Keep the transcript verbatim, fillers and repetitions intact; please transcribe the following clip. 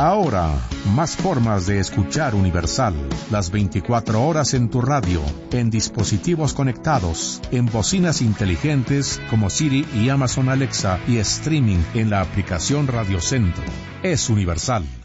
Ahora, más formas de escuchar Universal. Las veinticuatro horas en tu radio, en dispositivos conectados, en bocinas inteligentes como Siri y Amazon Alexa y streaming en la aplicación Radio Centro. Es Universal.